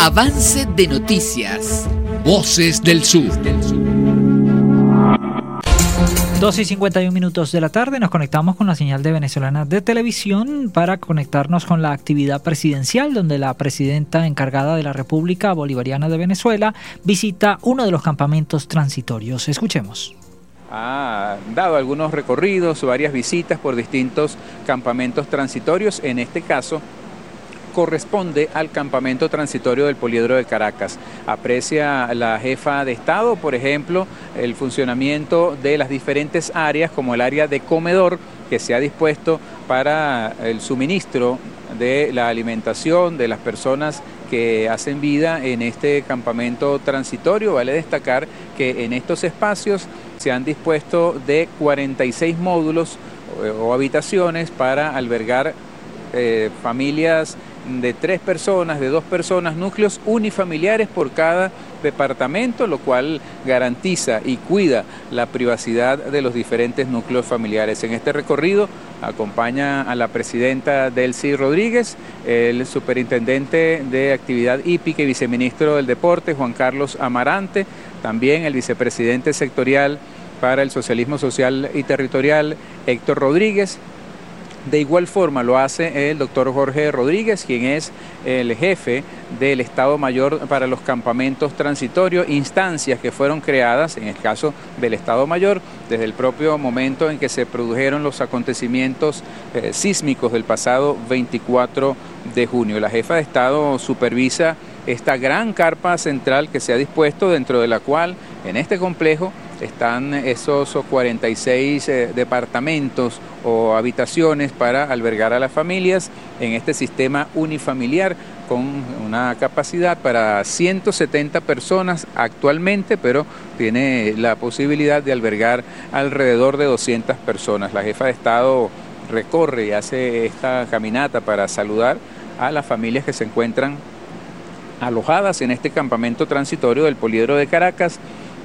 Avance de noticias. Voces del Sur. 2:51 de la tarde, nos conectamos con la señal de Venezolana de Televisión para conectarnos con la actividad presidencial, donde la presidenta encargada de la República Bolivariana de Venezuela visita uno de los campamentos transitorios. Escuchemos. Ha dado algunos recorridos, varias visitas por distintos campamentos transitorios. En este caso, corresponde al campamento transitorio del Poliedro de Caracas. Aprecia la jefa de Estado, por ejemplo, el funcionamiento de las diferentes áreas, como el área de comedor, que se ha dispuesto para el suministro de la alimentación de las personas que hacen vida en este campamento transitorio. Vale destacar que en estos espacios se han dispuesto de 46 módulos o habitaciones para albergar familias de 3 personas, de 2 personas, núcleos unifamiliares por cada departamento, lo cual garantiza y cuida la privacidad de los diferentes núcleos familiares. En este recorrido acompaña a la presidenta Delcy Rodríguez, el superintendente de Actividad Hípica y viceministro del Deporte, Juan Carlos Amarante, también el vicepresidente sectorial para el Socialismo Social y Territorial, Héctor Rodríguez. De igual forma lo hace el doctor Jorge Rodríguez, quien es el jefe del Estado Mayor para los campamentos transitorios, instancias que fueron creadas, en el caso del Estado Mayor, desde el propio momento en que se produjeron los acontecimientos sísmicos del pasado 24 de junio. La jefa de Estado supervisa esta gran carpa central que se ha dispuesto, dentro de la cual en este complejo están esos 46 departamentos o habitaciones para albergar a las familias en este sistema unifamiliar con una capacidad para 170 personas actualmente, pero tiene la posibilidad de albergar alrededor de 200 personas. La jefa de Estado recorre y hace esta caminata para saludar a las familias que se encuentran alojadas en este campamento transitorio del Poliedro de Caracas,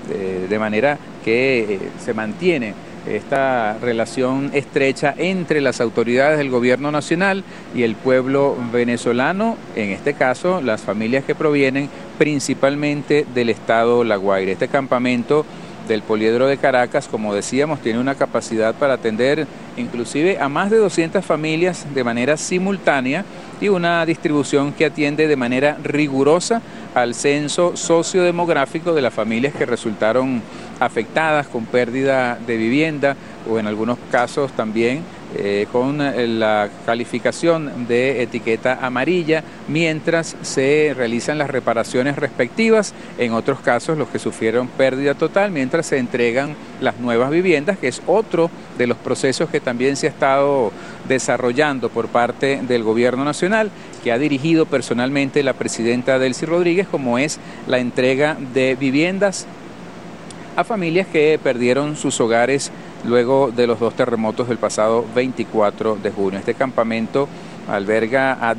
de manera que se mantiene esta relación estrecha entre las autoridades del gobierno nacional y el pueblo venezolano, en este caso las familias que provienen principalmente del estado La Guaira. Este campamento del Poliedro de Caracas, como decíamos, tiene una capacidad para atender inclusive a más de 200 familias de manera simultánea y una distribución que atiende de manera rigurosa al censo sociodemográfico de las familias que resultaron afectadas con pérdida de vivienda o en algunos casos también con la calificación de etiqueta amarilla mientras se realizan las reparaciones respectivas, en otros casos los que sufrieron pérdida total mientras se entregan las nuevas viviendas, que es otro de los procesos que también se ha estado desarrollando por parte del gobierno nacional, que ha dirigido personalmente la presidenta Delcy Rodríguez, como es la entrega de viviendas a familias que perdieron sus hogares luego de los 2 terremotos del pasado 24 de junio. Este campamento alberga a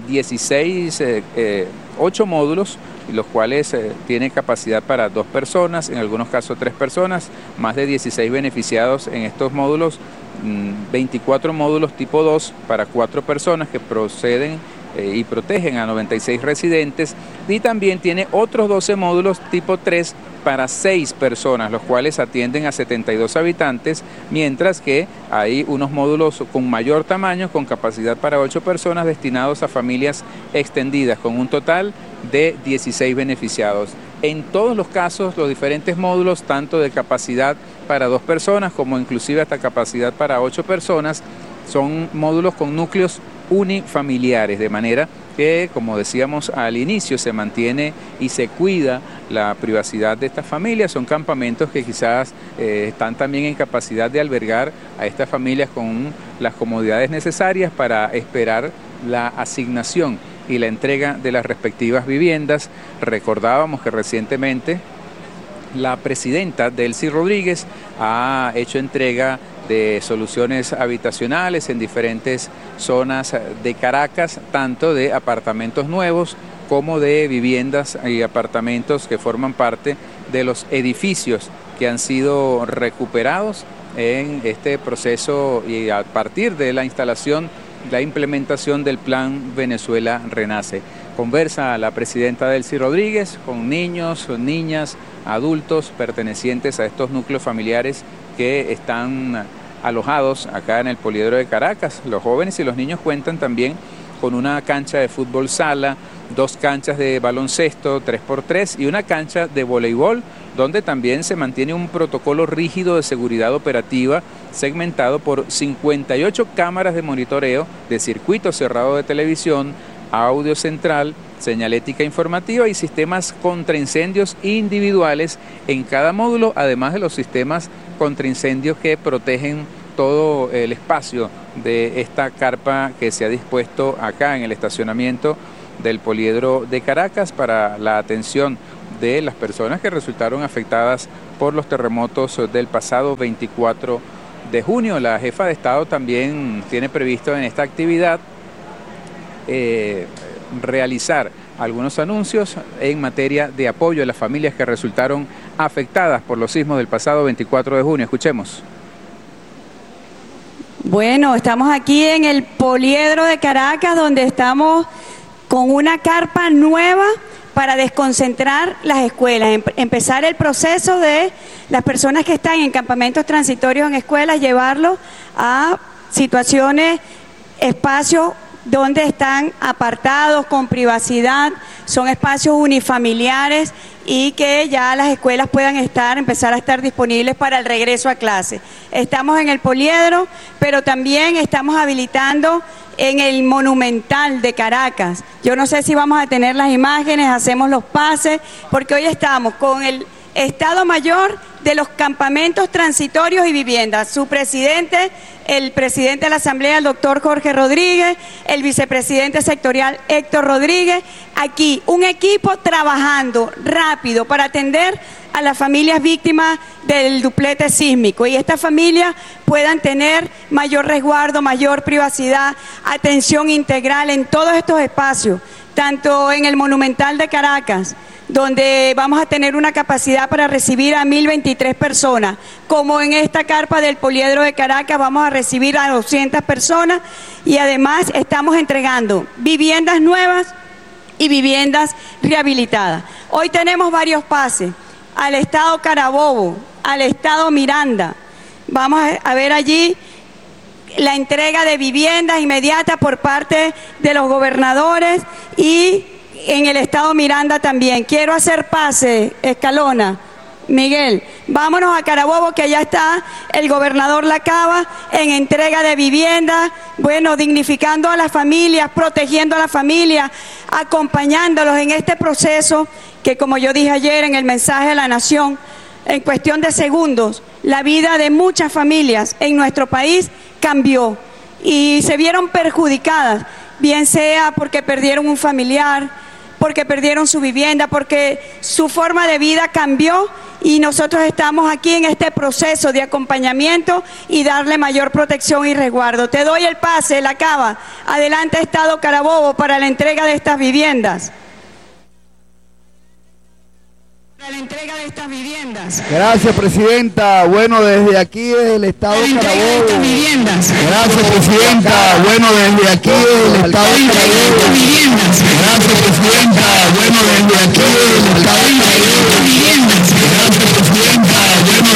8 módulos, los cuales tienen capacidad para 2 personas, en algunos casos 3 personas, más de 16 beneficiados en estos módulos, 24 módulos tipo 2 para 4 personas que proceden y protegen a 96 residentes, y también tiene otros 12 módulos tipo 3 para 6 personas, los cuales atienden a 72 habitantes, mientras que hay unos módulos con mayor tamaño, con capacidad para 8 personas, destinados a familias extendidas, con un total de 16 beneficiados. En todos los casos, los diferentes módulos, tanto de capacidad para 2 personas, como inclusive hasta capacidad para 8 personas, son módulos con núcleos unifamiliares, de manera que, como decíamos al inicio, se mantiene y se cuida la privacidad de estas familias. Son campamentos que quizás están también en capacidad de albergar a estas familias con las comodidades necesarias para esperar la asignación y la entrega de las respectivas viviendas. Recordábamos que recientemente la presidenta Delcy Rodríguez ha hecho entrega de soluciones habitacionales en diferentes zonas de Caracas, tanto de apartamentos nuevos como de viviendas y apartamentos que forman parte de los edificios que han sido recuperados en este proceso y a partir de la instalación, la implementación del Plan Venezuela Renace. Conversa la presidenta Delcy Rodríguez con niños, niñas, adultos pertenecientes a estos núcleos familiares que están alojados acá en el Poliedro de Caracas. Los jóvenes y los niños cuentan también con una cancha de fútbol sala, 2 canchas de baloncesto 3x3 y una cancha de voleibol, donde también se mantiene un protocolo rígido de seguridad operativa segmentado por 58 cámaras de monitoreo de circuito cerrado de televisión, audio central, señalética informativa y sistemas contra incendios individuales en cada módulo, además de los sistemas contra incendios que protegen todo el espacio de esta carpa que se ha dispuesto acá en el estacionamiento del Poliedro de Caracas para la atención de las personas que resultaron afectadas por los terremotos del pasado 24 de junio. La jefa de Estado también tiene previsto en esta actividad realizar algunos anuncios en materia de apoyo a las familias que resultaron afectadas por los sismos del pasado 24 de junio. Escuchemos. Bueno, estamos aquí en el Poliedro de Caracas, donde estamos con una carpa nueva para desconcentrar las escuelas, empezar el proceso de las personas que están en campamentos transitorios en escuelas, llevarlos a situaciones, espacios donde están apartados, con privacidad, son espacios unifamiliares y que ya las escuelas puedan empezar a estar disponibles para el regreso a clase. Estamos en el Poliedro, pero también estamos habilitando en el Monumental de Caracas. Yo no sé si vamos a tener las imágenes, hacemos los pases, porque hoy estamos con el Estado Mayor de los campamentos transitorios y viviendas. Su presidente, el presidente de la Asamblea, el doctor Jorge Rodríguez, el vicepresidente sectorial Héctor Rodríguez. Aquí un equipo trabajando rápido para atender a las familias víctimas del duplete sísmico y estas familias puedan tener mayor resguardo, mayor privacidad, atención integral en todos estos espacios, tanto en el Monumental de Caracas, donde vamos a tener una capacidad para recibir a 1.023 personas, como en esta carpa del Poliedro de Caracas vamos a recibir a 200 personas y además estamos entregando viviendas nuevas y viviendas rehabilitadas. Hoy tenemos varios pases al estado Carabobo, al estado Miranda. Vamos a ver allí la entrega de viviendas inmediatas por parte de los gobernadores y en el estado Miranda también. Quiero hacer pase, Escalona, Miguel. Vámonos a Carabobo, que allá está el gobernador Lacaba en entrega de viviendas, bueno, dignificando a las familias, protegiendo a las familias, acompañándolos en este proceso que, como yo dije ayer en el mensaje de la Nación, en cuestión de segundos, la vida de muchas familias en nuestro país cambió y se vieron perjudicadas, bien sea porque perdieron un familiar, porque perdieron su vivienda, porque su forma de vida cambió y nosotros estamos aquí en este proceso de acompañamiento y darle mayor protección y resguardo. Te doy el pase, Lacaba. Adelante, Estado Carabobo, para la entrega de estas viviendas. La entrega de estas viviendas. Gracias, presidenta. Bueno, desde aquí, desde el estado de Carabobo. Gracias, presidenta. Bueno, desde aquí, desde el estado de Carabobo. Gracias, presidenta. Bueno, desde aquí, desde el estado de Carabobo.